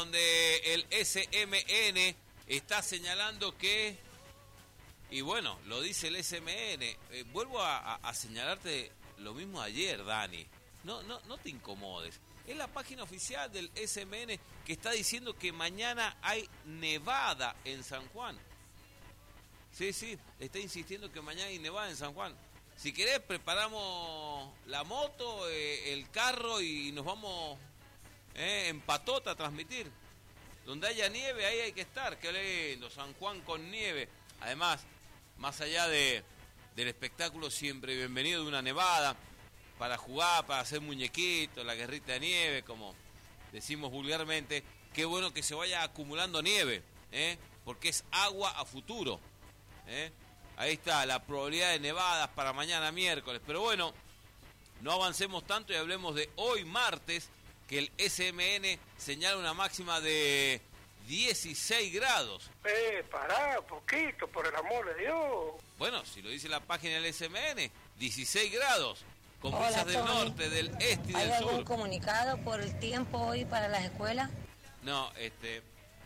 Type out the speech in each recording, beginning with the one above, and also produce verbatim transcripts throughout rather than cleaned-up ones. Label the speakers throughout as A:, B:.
A: donde el S M N está señalando que, y bueno, lo dice el S M N, eh, vuelvo a, a, a señalarte lo mismo ayer, Dani, no, no, no te incomodes, es la página oficial del S M N que está diciendo que mañana hay nevada en San Juan. Sí, sí, está insistiendo que mañana hay nevada en San Juan. Si querés, preparamos la moto, eh, el carro y nos vamos eh, en patota a transmitir. Donde haya nieve, ahí hay que estar. Qué lindo, San Juan con nieve. Además, más allá de, del espectáculo siempre bienvenido de una nevada, para jugar, para hacer muñequitos, la guerrita de nieve, como decimos vulgarmente, qué bueno que se vaya acumulando nieve, ¿eh? Porque es agua a futuro. ¿Eh? Ahí está la probabilidad de nevadas para mañana miércoles. Pero bueno, no avancemos tanto y hablemos de hoy martes, que el S M N señala una máxima de dieciséis grados.
B: Eh, pará, poquito, por el amor de Dios.
A: Bueno, si lo dice la página del S M N, dieciséis grados, con
C: Hola,
A: brisas del
C: Tony.
A: norte, del este y
C: ¿Hay
A: del
C: algún
A: sur.
C: comunicado por el tiempo hoy para las escuelas?
A: No, este...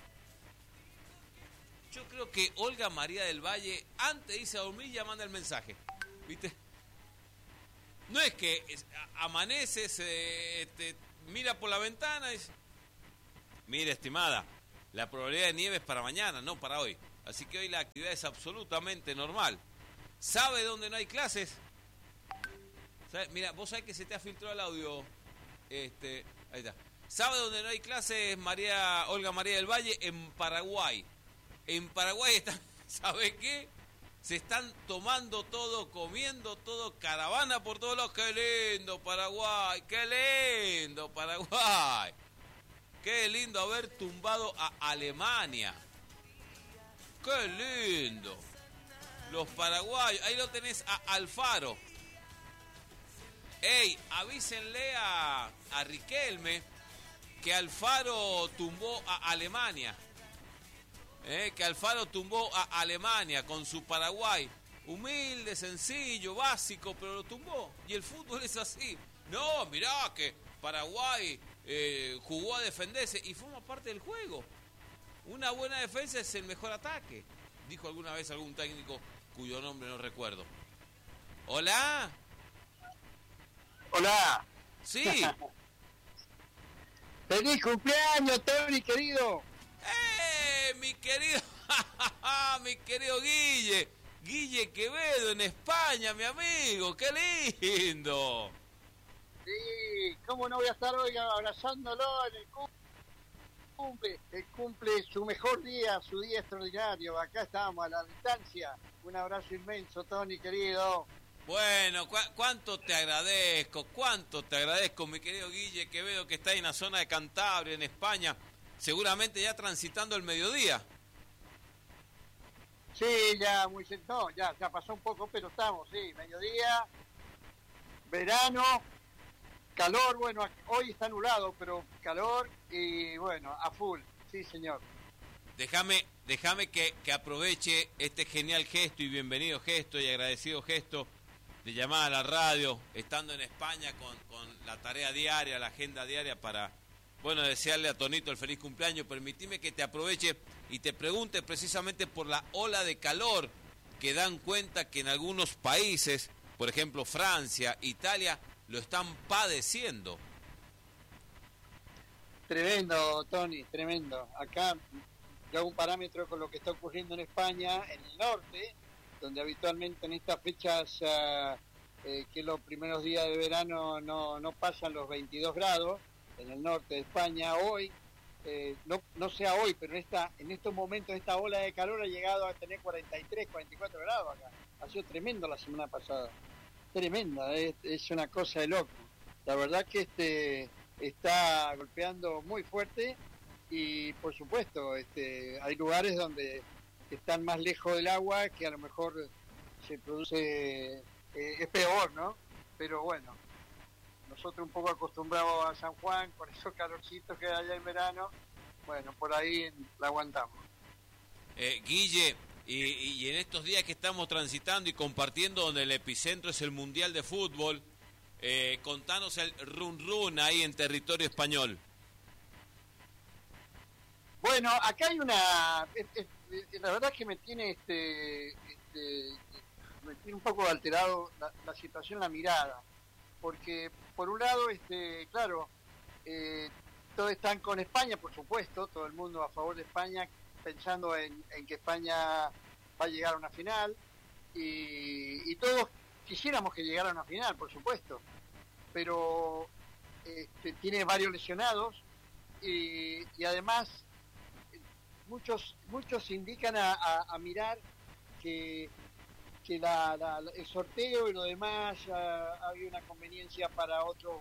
A: Yo creo que Olga María del Valle, antes de irse a dormir, ya manda el mensaje. ¿Viste? No es que es, a, amanece, se, este, mira por la ventana y dice, mira, estimada, la probabilidad de nieve es para mañana, no para hoy. Así que hoy la actividad es absolutamente normal. ¿Sabe dónde no hay clases? ¿Sabe? Mira, vos sabés que se te ha filtrado el audio. Este, ahí está. ¿Sabe dónde no hay clases, María, Olga María del Valle? En Paraguay. En Paraguay están, ¿sabe qué? Se están tomando todo, comiendo todo, caravana por todos lados. ¡Qué lindo Paraguay! ¡Qué lindo Paraguay! ¡Qué lindo haber tumbado a Alemania! ¡Qué lindo! Los paraguayos, ahí lo tenés a Alfaro. ¡Ey! Avísenle a, a Riquelme que Alfaro tumbó a Alemania. Eh, que Alfaro tumbó a Alemania con su Paraguay. Humilde, sencillo, básico, pero lo tumbó. Y el fútbol es así. No, mirá que Paraguay eh, jugó a defenderse y forma parte del juego. Una buena defensa es el mejor ataque, dijo alguna vez algún técnico cuyo nombre no recuerdo. ¿Hola?
D: Hola.
A: Sí.
D: ¡Feliz cumpleaños, Tony, querido!
A: ¡Eh, mi querido, mi querido Guille! Guille Quevedo en España, mi amigo, ¡qué lindo!
D: Sí, ¿cómo no voy a estar hoy abrazándolo en el cumple? El cumple su mejor día, su día extraordinario. Acá estamos a la distancia. Un abrazo inmenso, Tony, querido.
A: Bueno, cu- cuánto te agradezco, cuánto te agradezco, mi querido Guille Quevedo, que está en la zona de Cantabria, en España. Seguramente ya transitando el mediodía.
D: Sí, ya muy no, ya, ya pasó un poco, pero estamos, sí, mediodía, verano, calor, bueno, hoy está nublado, pero calor y bueno, a full, sí señor.
A: Déjame, déjame que, que aproveche este genial gesto y bienvenido gesto y agradecido gesto de llamar a la radio, estando en España con, con la tarea diaria, la agenda diaria para... Bueno, desearle a Tonito el feliz cumpleaños. Permitime que te aproveche y te pregunte precisamente por la ola de calor que dan cuenta que en algunos países, por ejemplo Francia, Italia, lo están padeciendo.
D: Tremendo, Tony, tremendo. Acá yo hago un parámetro con lo que está ocurriendo en España, en el norte, donde habitualmente en estas fechas, uh, eh, que los primeros días de verano no, no pasan los veintidós grados, en el norte de España hoy, eh, no, no sea hoy, pero en, esta, en estos momentos esta ola de calor ha llegado a tener cuarenta y tres, cuarenta y cuatro grados acá. Ha sido tremendo la semana pasada, tremenda, es, es una cosa de loco. La verdad que este está golpeando muy fuerte y por supuesto este, hay lugares donde están más lejos del agua que a lo mejor se produce, eh, es peor, ¿no? Pero bueno. Nosotros un poco acostumbrados a San Juan, con esos calorcitos que hay allá en verano, bueno, por ahí la aguantamos.
A: Eh, Guille, y, y en estos días que estamos transitando y compartiendo donde el epicentro es el Mundial de Fútbol, eh, contanos el run run ahí en territorio español.
D: Bueno, acá hay una... es- es- la verdad es que me tiene este, este me tiene un poco alterado la, la situación, la mirada, porque por un lado, este, claro, eh, todos están con España, por supuesto, todo el mundo a favor de España, pensando en, en que España va a llegar a una final, y, y todos quisiéramos que llegara a una final, por supuesto, pero este, tiene varios lesionados, y, y además muchos muchos indican a, a, a mirar que que la, la, el sorteo y lo demás ha habido una conveniencia para otros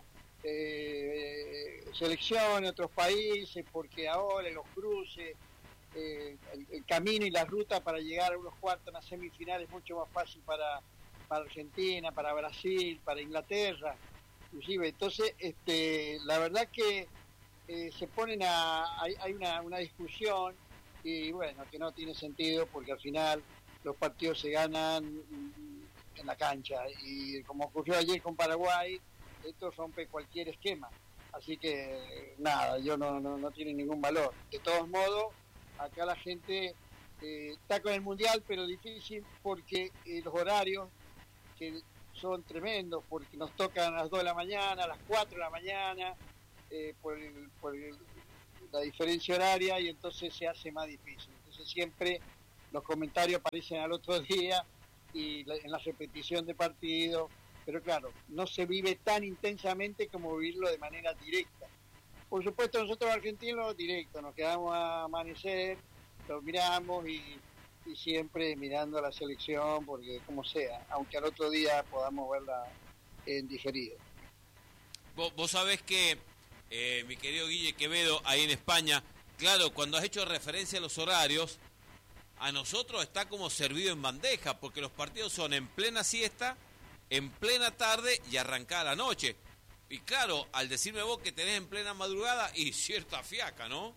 D: eh, selecciones, otros países, porque ahora los cruces, eh, el, el camino y la ruta para llegar a unos cuartos, a una semifinal es mucho más fácil para, para Argentina, para Brasil, para Inglaterra, inclusive. Entonces, este, la verdad que eh, se ponen a, hay, hay una, una discusión y bueno, que no tiene sentido porque al final los partidos se ganan en la cancha y como ocurrió ayer con Paraguay, esto rompe cualquier esquema, así que nada, yo no, no, no tiene ningún valor. De todos modos, acá la gente eh, está con el Mundial, pero difícil porque eh, los horarios que son tremendos, porque nos tocan a las dos de la mañana, a las cuatro de la mañana, eh, por, el, por el, la diferencia horaria, y entonces se hace más difícil. Entonces siempre los comentarios aparecen al otro día y la, en la repetición de partido, pero claro, no se vive tan intensamente como vivirlo de manera directa. Por supuesto, nosotros argentinos directo, nos quedamos a amanecer, lo miramos y, y siempre mirando a la selección, porque como sea, aunque al otro día podamos verla en diferido.
A: Vos, vos sabés que, eh, mi querido Guille Quevedo, ahí en España, claro, cuando has hecho referencia a los horarios, a nosotros está como servido en bandeja, porque los partidos son en plena siesta, en plena tarde y arrancada la noche. Y claro, al decirme vos que tenés en plena madrugada, y cierta fiaca, ¿no?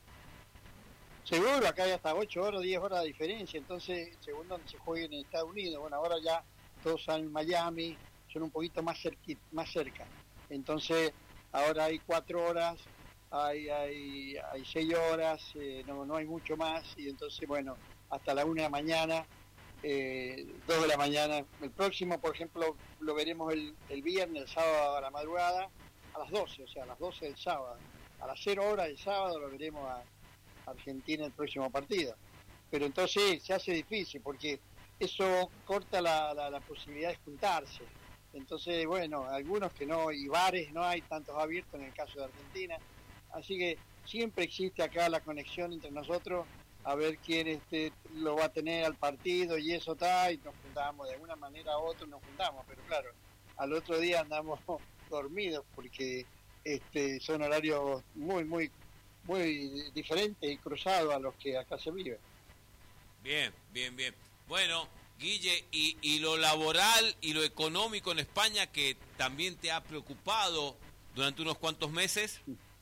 D: Seguro, acá hay hasta ocho horas, diez horas de diferencia, entonces, según donde se juegue en Estados Unidos, bueno, ahora ya todos están en Miami, son un poquito más, cerqui, más cerca. Entonces, ahora hay cuatro horas, hay hay, hay seis horas, eh, no, no hay mucho más, y entonces, bueno, hasta la una de la mañana, eh, dos de la mañana. El próximo, por ejemplo, lo veremos el, el viernes, el sábado a la madrugada, a las doce, o sea, a las doce del sábado. A las cero horas del sábado lo veremos a Argentina el próximo partido. Pero entonces se hace difícil, porque eso corta la, la, la posibilidad de juntarse. Entonces, bueno, algunos que no, y bares no hay tantos abiertos en el caso de Argentina. Así que siempre existe acá la conexión entre nosotros, a ver quién este, lo va a tener al partido y eso está, y nos juntamos, de alguna manera u otra nos juntamos, pero claro, al otro día andamos dormidos porque este, son horarios muy, muy, muy diferentes y cruzados a los que acá se vive.
A: Bien, bien, bien. Bueno, Guille, y, y lo laboral y lo económico en España, que también te ha preocupado durante unos cuantos meses.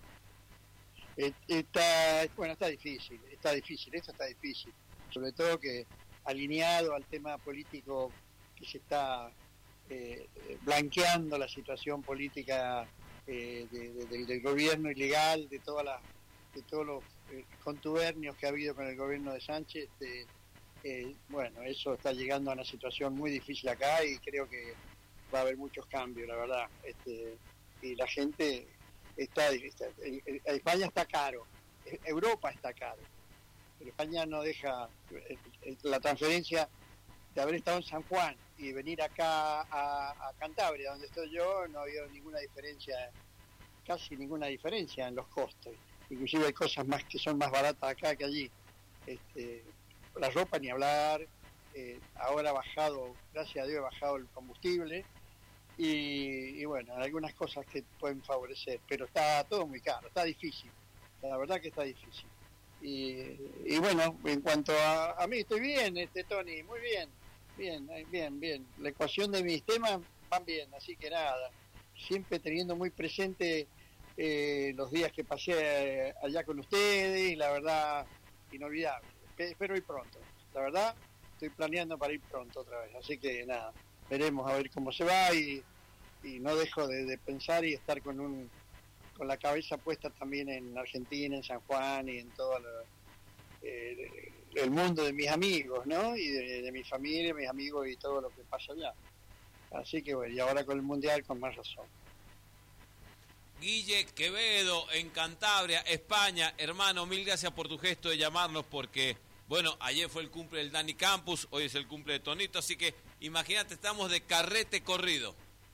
D: Está, bueno, está difícil, está difícil, esto está difícil, sobre todo que alineado al tema político que se está eh, blanqueando la situación política eh, de, de, de, del gobierno ilegal, de todas las, de todos los eh, contubernios que ha habido con el gobierno de Sánchez. Este, eh, bueno, eso está llegando a una situación muy difícil acá y creo que va a haber muchos cambios, la verdad. Este, y la gente está, está España está caro, Europa está caro, pero España no deja la transferencia de haber estado en San Juan y venir acá a, a Cantabria, donde estoy yo, no ha habido ninguna diferencia, casi ninguna diferencia en los costos. Inclusive hay cosas más que son más baratas acá que allí. Este, la ropa ni hablar, eh, ahora ha bajado, gracias a Dios ha bajado el combustible y, y bueno, algunas cosas que pueden favorecer, pero está todo muy caro, está difícil, la verdad que está difícil. Y, y bueno, en cuanto a, a mí, estoy bien, este Tony, muy bien, bien, bien, bien. La ecuación de mis temas van bien, así que nada, siempre teniendo muy presente eh, los días que pasé allá con ustedes y la verdad, inolvidable. Espero ir pronto, la verdad, estoy planeando para ir pronto otra vez, así que nada, veremos a ver cómo se va y, y no dejo de, de pensar y estar con un con la cabeza puesta también en Argentina, en San Juan y en todo lo, eh, el mundo de mis amigos, ¿no? Y de, de mi familia, mis amigos y todo lo que pasa allá. Así que bueno, y ahora con el Mundial con más razón.
A: Guille Quevedo en Cantabria, España. Hermano, mil gracias por tu gesto de llamarnos porque, bueno, ayer fue el cumple del Dani Campos, hoy es el cumple de Tonito, así que imagínate, estamos de carrete corrido.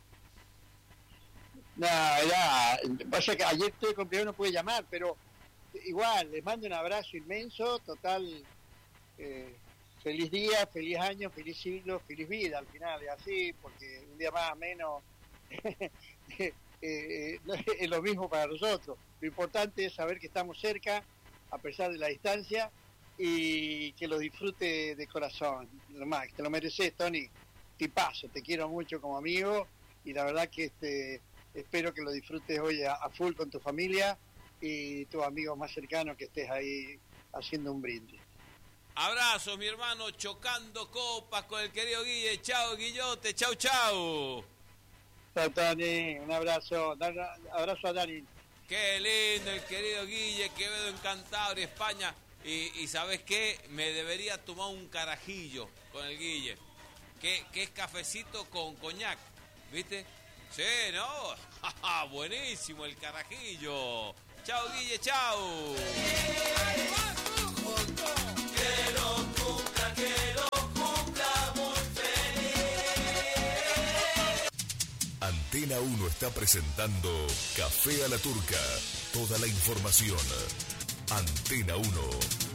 D: No, ya, pasa que ayer estoy de cumpleaños, no pude llamar, pero igual, les mando un abrazo inmenso, total, eh, feliz día, feliz año, feliz siglo, feliz vida al final, es así, porque un día más o menos eh, eh, es lo mismo para nosotros. Lo importante es saber que estamos cerca, a pesar de la distancia, y que lo disfrute de corazón, lo más, te lo mereces, Tony, tipazo, te quiero mucho como amigo, y la verdad que este espero que lo disfrutes hoy a, a full con tu familia y tus amigos más cercanos, que estés ahí haciendo un brindis.
A: Abrazos, mi hermano, chocando copas con el querido Guille. Chao, Guillote, chau, chau.
D: Chao, Tony, un abrazo, abrazo a Dani.
A: Qué lindo el querido Guille Quevedo en Cantabria, España. Y, y ¿sabes qué? Me debería tomar un carajillo con el Guille, que, que es cafecito con coñac, ¿viste? Sí, ¿no? Buenísimo el carajillo. Chao, Guille, chao.
E: Que lo cumpla, que lo cumpla muy feliz.
F: Antena uno está presentando Café a la Turca. Toda la información. Antena uno.